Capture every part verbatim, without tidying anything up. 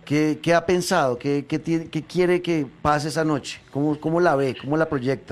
¿Qué, qué ha pensado? ¿Qué, qué, tiene- qué quiere que pase esa noche? ¿Cómo, cómo la ve? ¿Cómo la proyecta?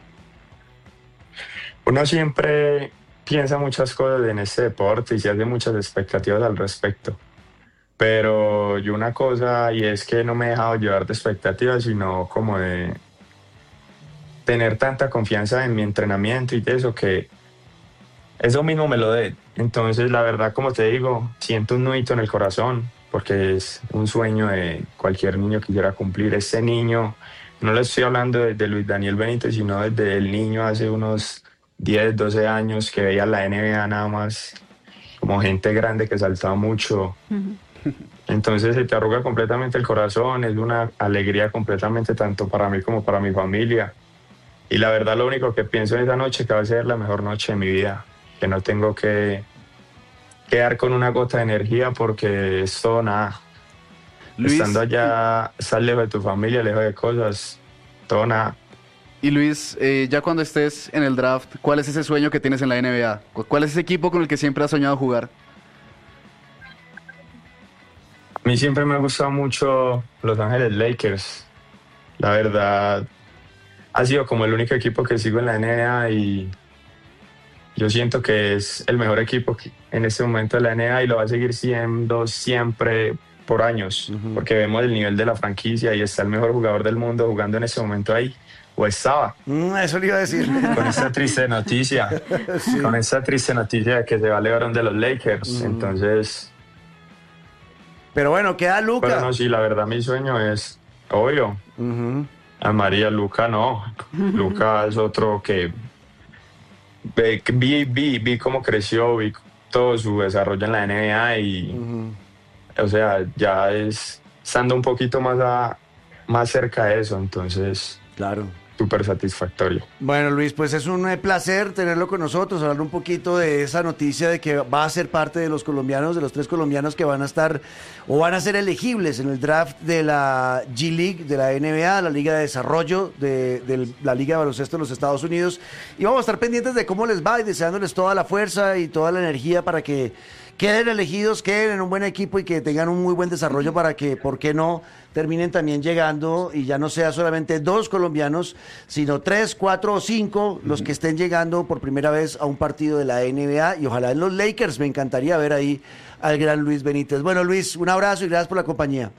Uno siempre piensa muchas cosas en este deporte y se hace muchas expectativas al respecto. Pero yo una cosa, y es que no me he dejado llevar de expectativas, sino como de tener tanta confianza en mi entrenamiento y de eso que eso mismo me lo dé. Entonces, la verdad, como te digo, siento un nudito en el corazón porque es un sueño de cualquier niño que quisiera cumplir. Este niño, no le estoy hablando de, de Luis Daniel Benítez, sino desde el niño hace unos diez doce años que veía la N B A nada más como gente grande que saltaba mucho. Ujú. Entonces se te arruga completamente el corazón, es una alegría completamente tanto para mí como para mi familia. Y la verdad lo único que pienso en esa noche que va a ser la mejor noche de mi vida, que no tengo que quedar con una gota de energía porque es todo nada. Estando Luis, allá, estar lejos de tu familia, lejos de cosas, todo nada. y Luis, eh, ya cuando estés en el draft, ¿cuál es ese sueño que tienes en la N B A? ¿Cu- ¿Cuál es ese equipo con el que siempre has soñado jugar? A mí siempre me ha gustado mucho Los Ángeles Lakers. La verdad, ha sido como el único equipo que sigo en la N B A y yo siento que es el mejor equipo que- en este momento de la N B A y lo va a seguir siendo siempre por años, Ujú. porque vemos el nivel de la franquicia y está el mejor jugador del mundo jugando en este momento ahí, o estaba, Mm, eso le iba a decir. con esta triste noticia, Sí. con esta triste noticia de que se va LeBron de los Lakers. Entonces, Pero bueno, queda pero Luca. no, sí, la verdad mi sueño es, obvio, Ujú. a María Luca no, Luca es otro que ve- vi, vi, vi cómo creció, vi todo su desarrollo en la N B A y, Ujú. o sea, ya es estando un poquito más, a, más cerca de eso, entonces, Claro. súper satisfactorio. Bueno, Luis, pues es un eh, placer tenerlo con nosotros, hablar un poquito de esa noticia de que va a ser parte de los colombianos, de los tres colombianos que van a estar o van a ser elegibles en el draft de la G League, de la N B A, la Liga de Desarrollo de, de la Liga de Baloncesto de los Estados Unidos. Y vamos a estar pendientes de cómo les va y deseándoles toda la fuerza y toda la energía para que queden elegidos, queden en un buen equipo y que tengan un muy buen desarrollo para que, ¿por qué no?, terminen también llegando y ya no sea solamente dos colombianos, sino tres, cuatro o cinco los que estén llegando por primera vez a un partido de la N B A y ojalá en los Lakers. Me encantaría ver ahí al gran Luis Benítez. Bueno, Luis, un abrazo y gracias por la compañía.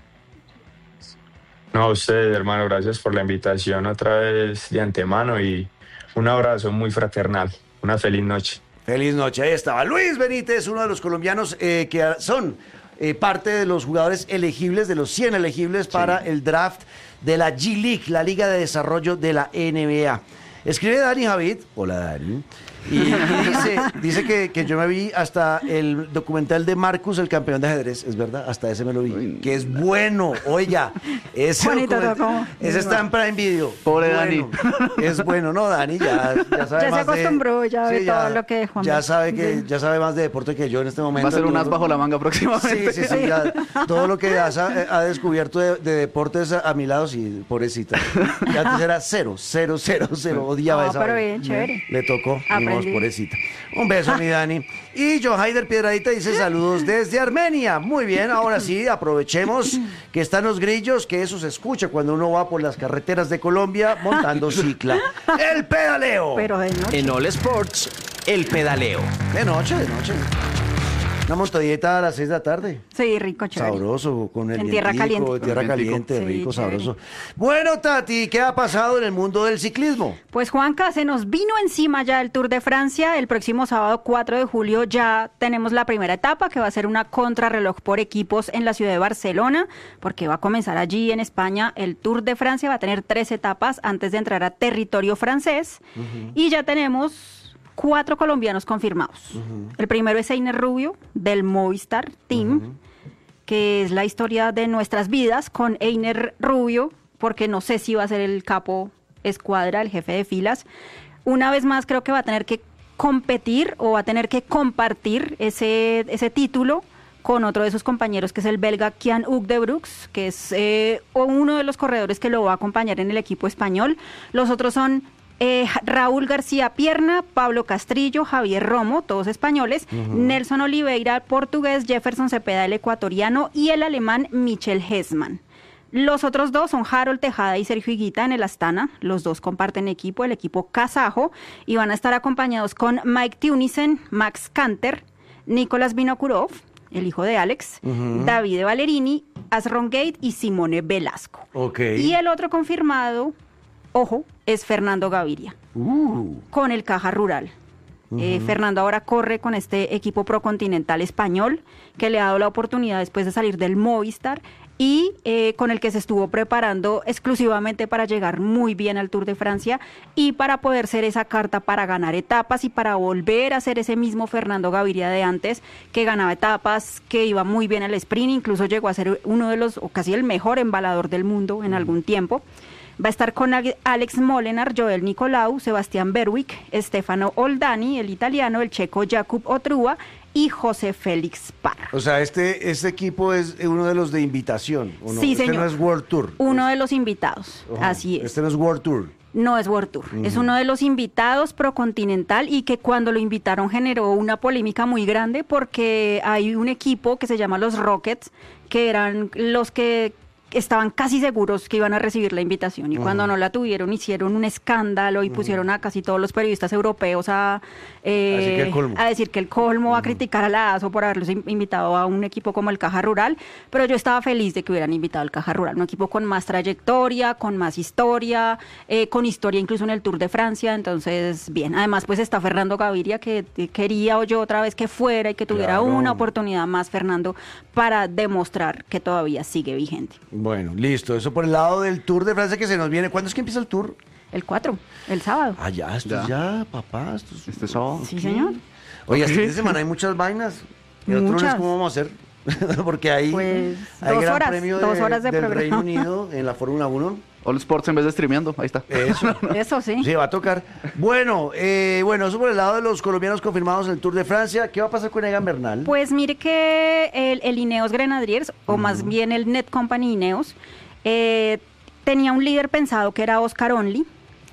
No, a ustedes, hermano, gracias por la invitación otra vez de antemano y un abrazo muy fraternal. Una feliz noche. Feliz noche, ahí estaba Luis Benítez, uno de los colombianos eh, que son eh, parte de los jugadores elegibles, de los cien elegibles para el draft de la G League, la Liga de Desarrollo de la N B A. Escribe Dani Javid, hola Dani, y, y dice, dice que, que yo me vi hasta el documental de Marcus, el campeón de ajedrez, es verdad, hasta ese me lo vi, que es bueno, oiga, ese, Bonito documental- tocó. ese está en Prime Video. Pobre Bueno, es bueno, no Dani, ya, ya sabe Ya se más de- acostumbró, ya ve todo lo que Juan ya ve. sabe que Sí. ya sabe más de deporte que yo en este momento. Va a ser un as Todo- bajo la manga próximamente. Sí, sí, sí, ya, todo lo que ha, sa- ha descubierto de, de deportes a, a mi lado, sí, pobrecita. Ya antes era cero, cero, cero, cero, odiaba No, esa pero vaina. bien, chévere. Le tocó, ni modo, Aprendí. pobrecita. Un beso, mi Dani. Y John Haider Piedradita dice saludos desde Armenia. Muy bien, ahora sí, aprovechemos que están los grillos, que eso se escucha cuando uno va por las carreteras de Colombia montando cicla. ¡El pedaleo! Pero de noche. En All Sports, el pedaleo. De noche, de noche. Una montadita a las seis de la tarde. Sí, rico, chévere. Sabroso, con el En tierra vientico, caliente. en tierra Con el vientico. caliente, Sí, rico, chévere. sabroso. Bueno, Tati, ¿qué ha pasado en el mundo del ciclismo? Pues Juanca, se nos vino encima ya el Tour de Francia. El próximo sábado cuatro de julio ya tenemos la primera etapa, que va a ser una contrarreloj por equipos en la ciudad de Barcelona, porque va a comenzar allí en España. El Tour de Francia va a tener tres etapas antes de entrar a territorio francés. Y ya tenemos cuatro colombianos confirmados. El primero es Einer Rubio, del Movistar Team, que es la historia de nuestras vidas con Einer Rubio, porque no sé si va a ser el capo escuadra, el jefe de filas. Una vez más creo que va a tener que competir o va a tener que compartir ese, ese título con otro de sus compañeros, que es el belga Kian Hugues de Brux, que es eh, uno de los corredores que lo va a acompañar en el equipo español. Los otros son Eh, Raúl García Pierna, Pablo Castrillo, Javier Romo, todos españoles, uh-huh. Nelson Oliveira, el portugués, Jefferson Cepeda, el ecuatoriano, y el alemán Michel Hessmann. Los otros dos son Harold Tejada y Sergio Higuita en el Astana. Los dos comparten equipo, el equipo kazajo, y van a estar acompañados con Mike Teunissen, Max Kanter, Nicolás Vinokurov, el hijo de Alex, uh-huh. David Ballerini, Asron Gate y Simone Velasco. Okay. Y el otro confirmado, ojo, es Fernando Gaviria, uh. con el Caja Rural. Uh-huh. Eh, Fernando ahora corre con este equipo procontinental español que le ha dado la oportunidad después de salir del Movistar y eh, con el que se estuvo preparando exclusivamente para llegar muy bien al Tour de Francia y para poder ser esa carta para ganar etapas y para volver a ser ese mismo Fernando Gaviria de antes, que ganaba etapas, que iba muy bien al sprint, incluso llegó a ser uno de los, o casi el mejor embalador del mundo en algún tiempo. Va a estar con Alex Molenaar, Joel Nicolau, Sebastián Berwick, Stefano Oldani, el italiano, el checo Jakub Otrua y José Félix Parra. O sea, este, este equipo es uno de los de invitación, ¿o no? Sí, este señor. no es World Tour. Uno es... de los invitados, uh-huh. Así es. Este no es World Tour. No es World Tour, uh-huh. Es uno de los invitados procontinental y que cuando lo invitaron generó una polémica muy grande porque hay un equipo que se llama los Rockets, que eran los que estaban casi seguros que iban a recibir la invitación y uh-huh. cuando no la tuvieron hicieron un escándalo y uh-huh. pusieron a casi todos los periodistas europeos a, eh, a decir que el colmo, uh-huh. a criticar a la ASO por haberlos invitado a un equipo como el Caja Rural, pero yo estaba feliz de que hubieran invitado al Caja Rural, un equipo con más trayectoria, con más historia, eh, con historia incluso en el Tour de Francia, entonces bien, además pues está Fernando Gaviria que quería o yo otra vez que fuera y que tuviera claro. una oportunidad más Fernando para demostrar que todavía sigue vigente. Bueno, listo. Eso por el lado del Tour de Francia que se nos viene. ¿Cuándo es que empieza el Tour? El cuatro, el sábado. Ah, ya, esto ya, ya papá. Esto es... Este sábado. Sí, señor. Oye, este fin de semana hay muchas vainas. ¿Y el otro lunes cómo vamos a hacer? Porque hay, pues, hay dos gran horas, premio dos de, horas de del programa. Reino Unido en la Fórmula uno. All Sports en vez de streameando, ahí está. Eso. Eso sí. Sí, va a tocar. Bueno, eh, bueno, eso por el lado de los colombianos confirmados en el Tour de Francia. ¿Qué va a pasar con Egan Bernal? Pues mire que el, el Ineos Grenadiers, o uh-huh. más bien el Net Company Ineos, eh, tenía un líder pensado que era Oscar Only,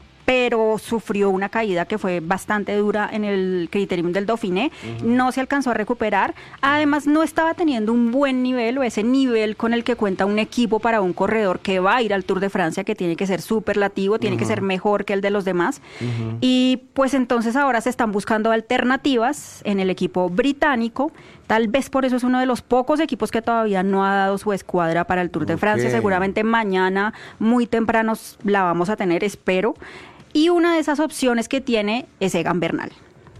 pero sufrió una caída que fue bastante dura en el Criterium del Dauphiné, uh-huh. no se alcanzó a recuperar, además no estaba teniendo un buen nivel o ese nivel con el que cuenta un equipo para un corredor que va a ir al Tour de Francia, que tiene que ser superlativo, tiene uh-huh. que ser mejor que el de los demás, uh-huh. y pues entonces ahora se están buscando alternativas en el equipo británico, tal vez por eso es uno de los pocos equipos que todavía no ha dado su escuadra para el Tour de Francia, okay. seguramente mañana muy temprano la vamos a tener, espero. Y una de esas opciones que tiene es Egan Bernal.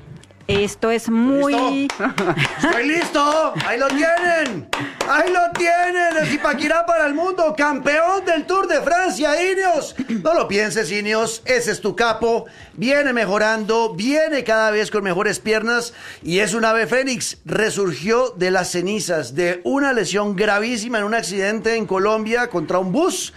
Esto es muy... ¿Listo? ¡Estoy listo! ¡Ahí lo tienen! ¡Ahí lo tienen! El Zipaquirá para el mundo, campeón del Tour de Francia, Ineos. No lo pienses, Ineos, ese es tu capo. Viene mejorando, viene cada vez con mejores piernas y es un ave fénix. Resurgió de las cenizas de una lesión gravísima en un accidente en Colombia contra un bus.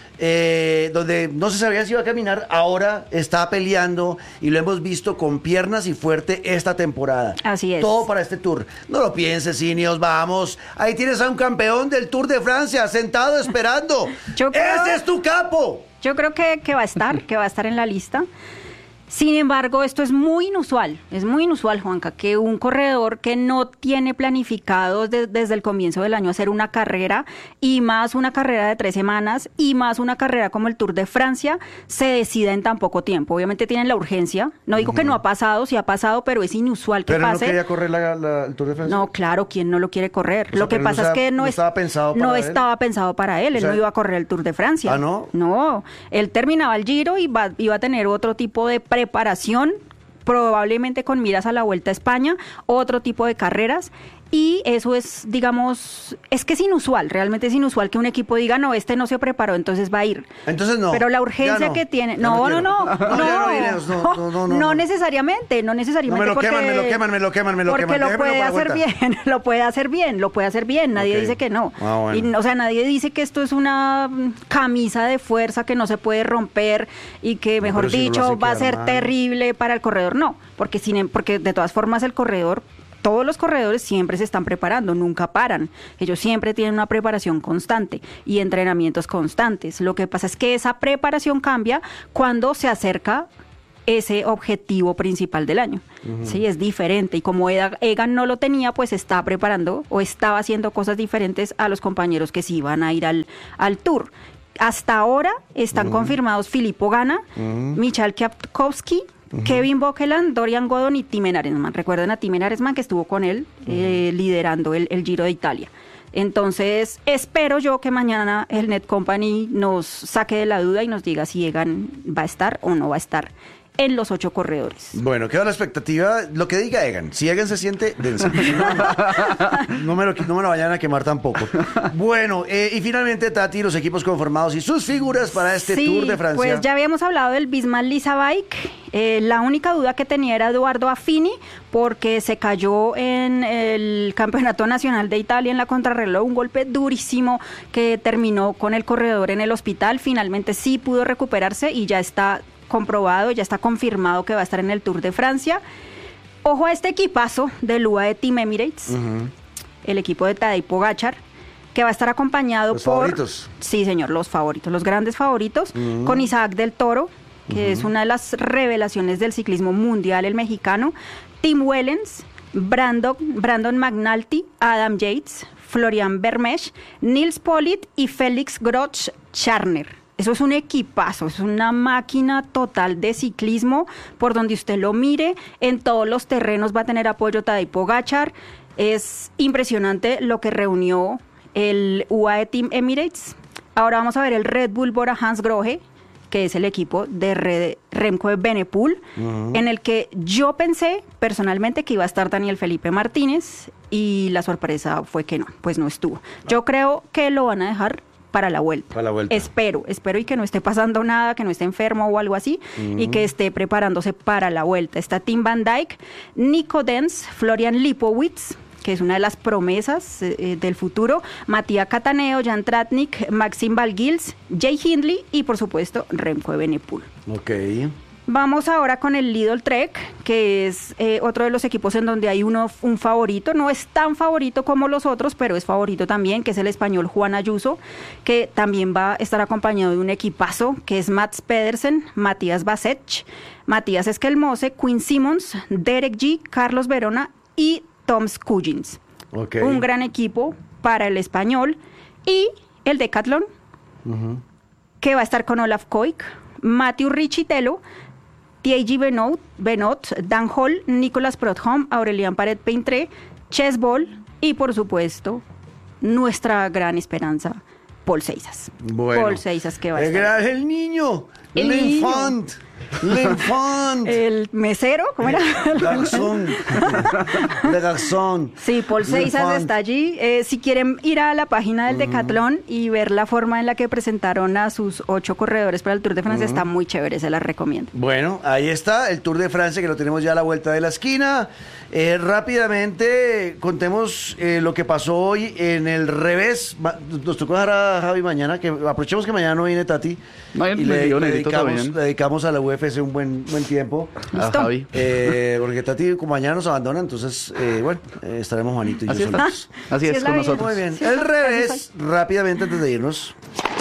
Eh, donde no se sabía si iba a caminar, ahora está peleando y lo hemos visto con piernas y fuerte esta temporada. Así es. Todo para este Tour. No lo pienses, Ineos, vamos. Ahí tienes a un campeón del Tour de Francia sentado esperando. Yo creo, ¡ese es tu capo! Yo creo que, que va a estar, que va a estar en la lista. Sin embargo, esto es muy inusual, es muy inusual, Juanca, que un corredor que no tiene planificado de, desde el comienzo del año hacer una carrera, y más una carrera de tres semanas, y más una carrera como el Tour de Francia, se decida en tan poco tiempo. Obviamente tienen la urgencia, no digo uh-huh. que no ha pasado, sí ha pasado, pero es inusual que ¿Pero pase. ¿Pero no quería correr la, la, el Tour de Francia? No, claro, ¿quién no lo quiere correr? O sea, lo que pasa no es que no, no es, estaba pensado para no él. estaba pensado para él, O él sea, no iba a correr el Tour de Francia. ¿Ah, no? No, él terminaba el Giro y va, iba a tener otro tipo de preparación, probablemente con miras a la Vuelta a España, otro tipo de carreras, y eso es, digamos, es que es inusual, realmente es inusual que un equipo diga, no, este no se preparó, entonces va a ir. Entonces no. Pero la urgencia no, que tiene, no, no, no, no, no, no, no, no, no, no, no necesariamente, no necesariamente. No, me lo porque, queman, me lo queman, me lo queman, me lo porque queman. lo puede hacer bien, lo puede hacer bien, lo puede hacer bien, nadie okay. dice que no. Ah, bueno. Y, o sea, nadie dice que esto es una camisa de fuerza que no se puede romper y que, mejor no, si dicho, no va a ser mal. terrible para el corredor, no, porque, sin, porque de todas formas el corredor, todos los corredores siempre se están preparando, nunca paran. Ellos siempre tienen una preparación constante y entrenamientos constantes. Lo que pasa es que esa preparación cambia cuando se acerca ese objetivo principal del año. Uh-huh. Sí, es diferente. Y como Egan no lo tenía, pues está preparando o estaba haciendo cosas diferentes a los compañeros que sí iban a ir al, al Tour. Hasta ahora están uh-huh. confirmados Filippo Ganna, uh-huh. Michał Kwiatkowski, uh-huh. Kevin Bokeland, Dorian Godon y Tim Aresman. Recuerden a Tim Aresman que estuvo con él uh-huh. eh, liderando el, el Giro de Italia. Entonces, espero yo que mañana el Net Company nos saque de la duda y nos diga si Egan va a estar o no va a estar en los ocho corredores. Bueno, queda la expectativa, lo que diga Egan. Si Egan se siente, dense. No, no, me lo, no me lo vayan a quemar tampoco. Bueno, eh, y finalmente, Tati, los equipos conformados y sus figuras para este sí, Tour de Francia. Pues ya habíamos hablado del Bismarck Lisa Bike. Eh, la única duda que tenía era Eduardo Affini, porque se cayó en el Campeonato Nacional de Italia en la contrarreloj, un golpe durísimo que terminó con el corredor en el hospital. Finalmente sí pudo recuperarse y ya está comprobado, ya está confirmado que va a estar en el Tour de Francia. Ojo a este equipazo del U A E Team Emirates, uh-huh. el equipo de Tadej Pogačar, que va a estar acompañado los por... favoritos. Sí, señor, los favoritos, los grandes favoritos, uh-huh. con Isaac del Toro, que uh-huh. es una de las revelaciones del ciclismo mundial, el mexicano, Tim Wellens, Brandon, Brandon McNulty, Adam Yates, Florian Vermeersch, Nils Politt y Félix Groth-Scharner. Eso es un equipazo, es una máquina total de ciclismo, por donde usted lo mire, en todos los terrenos va a tener apoyo Tadej Pogačar. Es impresionante lo que reunió el U A E Team Emirates. Ahora vamos a ver el Red Bull Bora Hansgrohe, que es el equipo de Red, Remco Evenepoel, uh-huh. en el que yo pensé personalmente que iba a estar Daniel Felipe Martínez, y la sorpresa fue que no, pues no estuvo. Yo creo que lo van a dejar para la vuelta. Para la vuelta. Espero, espero y que no esté pasando nada, que no esté enfermo o algo así, uh-huh. y que esté preparándose para la vuelta. Está Tim Van Dijk, Nico Denz, Florian Lipowitz, que es una de las promesas eh, del futuro, Matías Cataneo, Jan Tratnik, Maxim Valgils, Jay Hindley y, por supuesto, Remco Evenepoel. Ok. Vamos ahora con el Lidl Trek, que es eh, otro de los equipos en donde hay uno un favorito. No es tan favorito como los otros, pero es favorito también, que es el español Juan Ayuso, que también va a estar acompañado de un equipazo, que es Mats Pedersen, Matías Basech, Matías Esquelmose, Quinn Simmons, Derek G, Carlos Verona y Tom Scuggins. Okay. Un gran equipo para el español. Y el Decathlon, uh-huh. que va a estar con Olaf Koik, Matthew Richitello, Thierry Benoit, Benoit, Dan Hall, Nicolas Prudhomme, Aurélien Paré-Peintré, Chess Ball y, por supuesto, nuestra gran esperanza, Paul Seisas. Bueno, Paul Seisas, que va a el, estar. el niño, el L'Enfant, L'Enfant. El mesero, ¿cómo era? Garzón. Le Garzón. Sí, Paul Seisas está allí. Eh, si quieren ir a la página del uh-huh. Decathlon y ver la forma en la que presentaron a sus ocho corredores para el Tour de Francia, uh-huh. está muy chévere, se las recomiendo. Bueno, ahí está el Tour de Francia, que lo tenemos ya a la vuelta de la esquina. Eh, rápidamente contemos eh, lo que pasó hoy en el revés. Nos tocó dejar a Javi mañana, que aprovechemos que mañana no viene Tati. No, y le, le, dedicamos, le dedicamos a la U F C un buen buen tiempo. A Javi. Eh, porque Tati como mañana nos abandona, entonces, eh, bueno, eh, estaremos Juanito y Así yo está. solos. Así es, es con vida. nosotros. Muy bien. Sí, el sí, revés, rápidamente antes de irnos.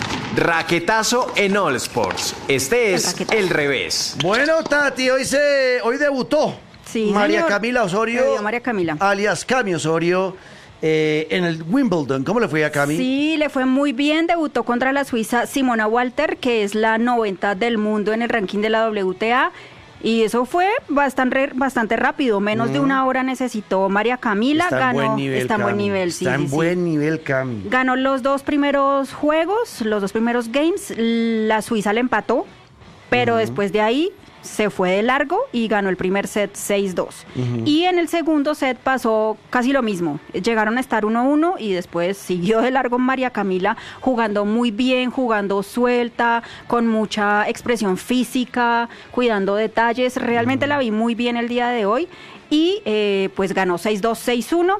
Raquetazo en All Sports. Este es El el revés. Bueno, Tati, hoy se hoy debutó Sí, María señor. Camila Osorio, Debió María Camila. alias Cami Osorio, eh, en el Wimbledon. ¿Cómo le fue a Cami? Sí, le fue muy bien. Debutó contra la suiza Simona Walter, que es la noventa del mundo en el ranking de la W T A. Y eso fue bastante, bastante rápido. Menos mm. de una hora necesitó María Camila. Está ganó, en buen nivel, está en buen Cami. nivel, sí. Está sí, en sí. buen nivel, Cami. Ganó los dos primeros juegos, los dos primeros games. La Suiza le empató, pero uh-huh. después de ahí se fue de largo y ganó el primer set seis dos. Uh-huh. Y en el segundo set pasó casi lo mismo. Llegaron a estar uno uno y después siguió de largo María Camila, jugando muy bien, jugando suelta, con mucha expresión física, cuidando detalles. Realmente uh-huh. la vi muy bien el día de hoy y eh, pues ganó seis dos, seis uno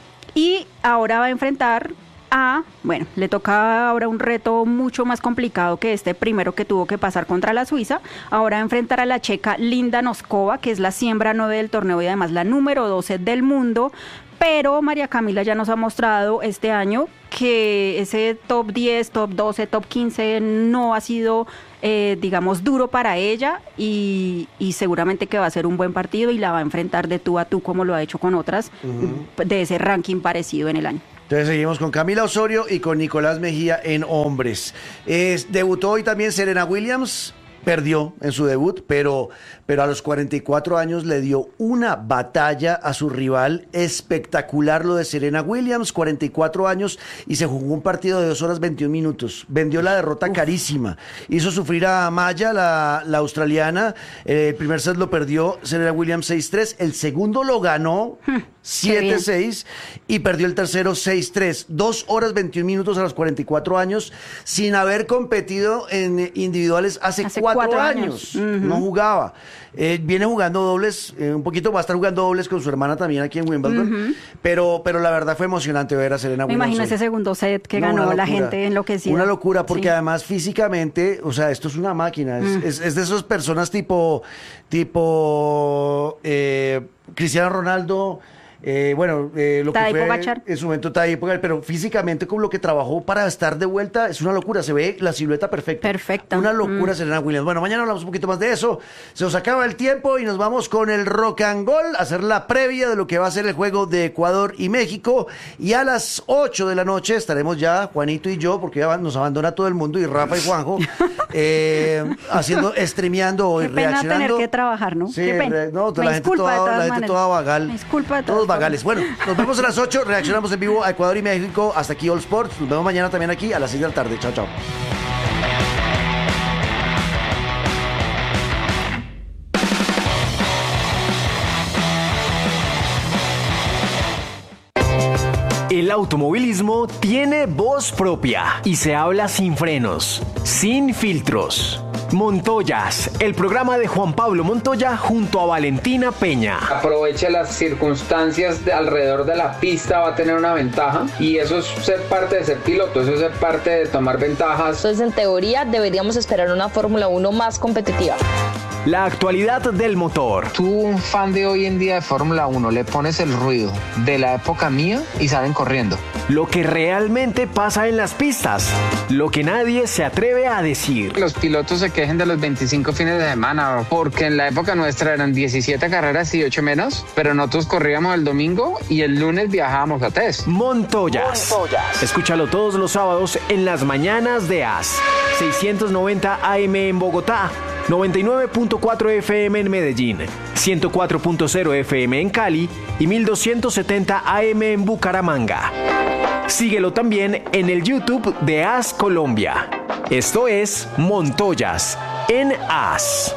y ahora va a enfrentar a, bueno, le toca ahora un reto mucho más complicado que este primero que tuvo que pasar contra la Suiza. Ahora enfrentar a la checa Linda Noskova, que es la siembra nueve del torneo y además la número doce del mundo, pero María Camila ya nos ha mostrado este año que ese top diez, top doce, top quince no ha sido, eh, digamos, duro para ella y, y seguramente que va a ser un buen partido y la va a enfrentar de tú a tú como lo ha hecho con otras uh-huh. de ese ranking parecido en el año. Entonces seguimos con Camila Osorio y con Nicolás Mejía en hombres. Es, debutó hoy también Serena Williams. Perdió en su debut, pero, pero a los cuarenta y cuatro años le dio una batalla a su rival. Espectacular lo de Serena Williams, cuarenta y cuatro años, y se jugó un partido de dos horas veintiún minutos. Vendió la derrota Uf. carísima. Hizo sufrir a Maya, la, la australiana. El primer set lo perdió Serena Williams seis tres. El segundo lo ganó siete seis y perdió el tercero seis tres. dos horas veintiún minutos a los cuarenta y cuatro años, sin haber competido en individuales hace, hace cuatro, cuatro años. años. Uh-huh. No jugaba. Eh, viene jugando dobles, eh, un poquito va a estar jugando dobles con su hermana también aquí en Wimbledon, uh-huh. pero, pero la verdad fue emocionante ver a Serena Williams. Me imagino ese segundo set que no, ganó la gente enloquecida. Una locura, porque sí. además físicamente, o sea, esto es una máquina, es, mm. es, es de esas personas tipo, tipo eh, Cristiano Ronaldo. Eh, bueno, eh, lo Tadej que fue Pogačar. En su momento Tadej Pogačar, pero físicamente con lo que trabajó para estar de vuelta es una locura, se ve la silueta perfecta. Perfecta. Una locura mm. Serena Williams. Bueno, mañana hablamos un poquito más de eso. Se nos acaba el tiempo y nos vamos con el Rock and Roll, a hacer la previa de lo que va a ser el juego de Ecuador y México. Y a las ocho de la noche estaremos ya, Juanito y yo, porque ya nos abandona todo el mundo, y Rafa y Juanjo, eh, haciendo, streameando o Qué pena reaccionando. tener que trabajar, ¿no? Sí, Qué pena. Re, no, Me la gente toda, la gente toda vagal. Me disculpa de todos todas vagales. Bueno, nos vemos a las ocho, reaccionamos en vivo a Ecuador y México. Hasta aquí All Sports. Nos vemos mañana también aquí a las seis de la tarde. Chao, chao. El automovilismo tiene voz propia y se habla sin frenos, sin filtros. Montoyas, el programa de Juan Pablo Montoya junto a Valentina Peña. Aproveche las circunstancias de alrededor de la pista, va a tener una ventaja, y eso es ser parte de ser piloto, eso es ser parte de tomar ventajas. Entonces, en teoría, deberíamos esperar una Fórmula uno más competitiva. La actualidad del motor. Tú, un fan de hoy en día de Fórmula uno, le pones el ruido de la época mía y salen corriendo. Lo que realmente pasa en las pistas, lo que nadie se atreve a decir. Los pilotos se quejen de los veinticinco fines de semana, porque en la época nuestra eran diecisiete carreras y ocho menos, pero nosotros corríamos el domingo y el lunes viajábamos a test. Montoyas. Montoyas. Escúchalo todos los sábados en las mañanas de A S. seiscientos noventa A M en Bogotá, noventa y nueve punto cuatro F M en Medellín, ciento cuatro punto cero F M en Cali y mil doscientos setenta A M en Bucaramanga. Síguelo también en el YouTube de A S Colombia. Esto es Montoyas en A S.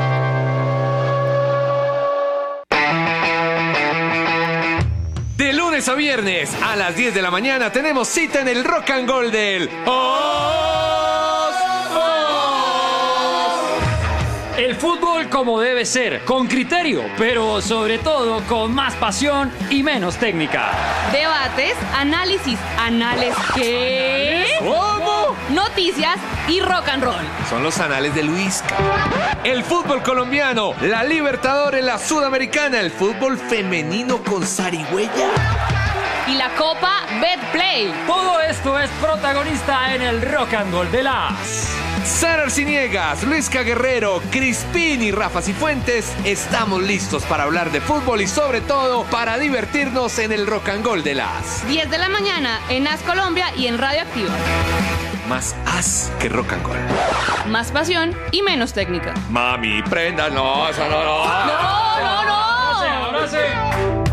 De lunes a viernes a las diez de la mañana tenemos cita en el Rock and Roll del Os, Os. El fútbol como debe ser, con criterio, pero sobre todo con más pasión y menos técnica. Debates, análisis, anales ¿qué? ¿Cómo? Noticias y rock and roll. Son los anales de Luisca. El fútbol colombiano, la Libertadores, la Sudamericana, el fútbol femenino con zarigüeya. Y la Copa Betplay. Todo esto es protagonista en el Rock and Roll de las Sara Arciniegas, Luisca Guerrero, Crispín y Rafa Cifuentes. Estamos listos para hablar de fútbol y sobre todo para divertirnos en el Rock and Roll de las diez de la mañana en A S Colombia y en Radio Activa. Más as que rock and roll. Más pasión y menos técnica. Mami, prenda, no, eso no, no. No, no, no. Ahora sí, ahora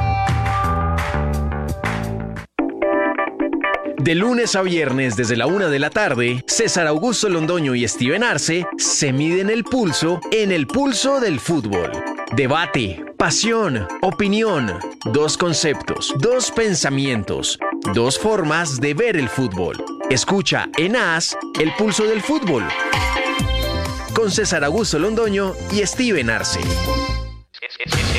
sí. De lunes a viernes desde la una de la tarde, César Augusto Londoño y Steven Arce se miden el pulso en el pulso del fútbol. Debate, pasión, opinión, dos conceptos, dos pensamientos, dos formas de ver el fútbol. Escucha en A S el pulso del fútbol con César Augusto Londoño y Steven Arce.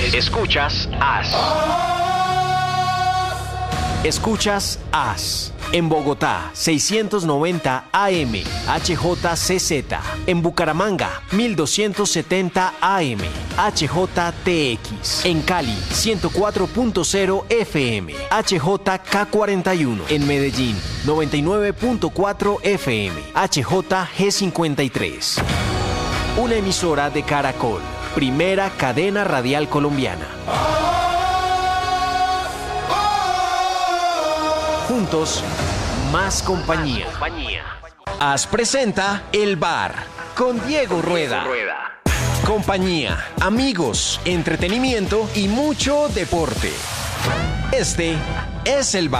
Escuchas A S. Escuchas A S. En Bogotá, seiscientos noventa A M, H J C Z. En Bucaramanga, mil doscientos setenta A M, H J T X. En Cali, ciento cuatro punto cero F M, H J K cuarenta y uno. En Medellín, noventa y nueve punto cuatro F M, H J G cincuenta y tres. Una emisora de Caracol, primera cadena radial colombiana. Juntos, más compañía. As presenta El Bar con Diego Rueda. Compañía, amigos, entretenimiento y mucho deporte. Este es El Bar.